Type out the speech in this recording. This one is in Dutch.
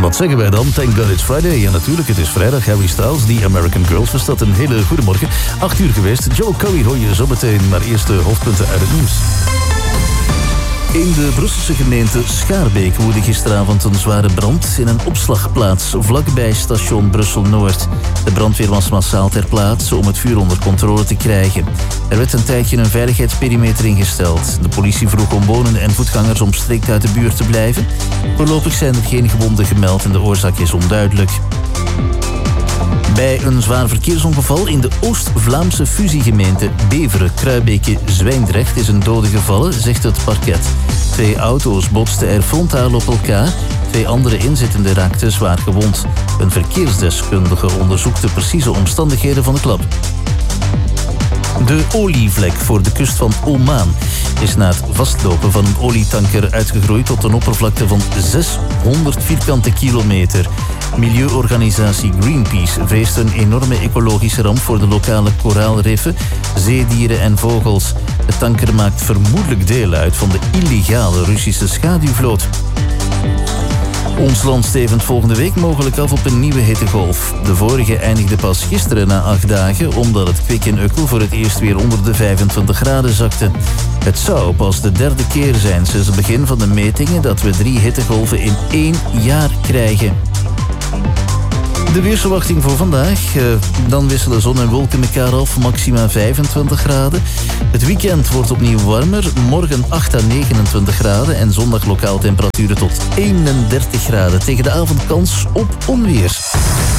En wat zeggen wij dan? Thank God it's Friday. Ja, natuurlijk, het is vrijdag. Harry Styles, The American Girls. Was dat een hele goede morgen. 8 uur geweest. Joe Curry hoor je zo meteen. Maar eerst de hoofdpunten uit het nieuws. In de Brusselse gemeente Schaarbeek woedde gisteravond een zware brand in een opslagplaats vlakbij station Brussel-Noord. De brandweer was massaal ter plaatse om het vuur onder controle te krijgen. Er werd een tijdje een veiligheidsperimeter ingesteld. De politie vroeg omwonenden en voetgangers om strikt uit de buurt te blijven. Voorlopig zijn er geen gewonden gemeld en de oorzaak is onduidelijk. Bij een zwaar verkeersongeval in de Oost-Vlaamse fusiegemeente Beveren-Kruibeke-Zwijndrecht is een dode gevallen, zegt het parket. 2 auto's botsten er frontaal op elkaar. 2 andere inzittenden raakten zwaar gewond. Een verkeersdeskundige onderzoekt de precieze omstandigheden van de klap. De olievlek voor de kust van Oman is na het vastlopen van een olietanker uitgegroeid tot een oppervlakte van 600 vierkante kilometer. Milieuorganisatie Greenpeace vreest een enorme ecologische ramp voor de lokale koraalriffen, zeedieren en vogels. De tanker maakt vermoedelijk deel uit van de illegale Russische schaduwvloot. Ons land stevend volgende week mogelijk af op een nieuwe hittegolf. De vorige eindigde pas gisteren na 8 dagen, omdat het kwik in Ukkel voor het eerst weer onder de 25 graden zakte. Het zou pas de 3e keer zijn sinds het begin van de metingen dat we 3 hittegolven in 1 jaar krijgen. De weersverwachting voor vandaag. Dan wisselen zon en wolken elkaar af, maxima 25 graden. Het weekend wordt opnieuw warmer. Morgen 8 à 29 graden en zondag lokaal temperaturen tot 31 graden. Tegen de avond kans op onweer.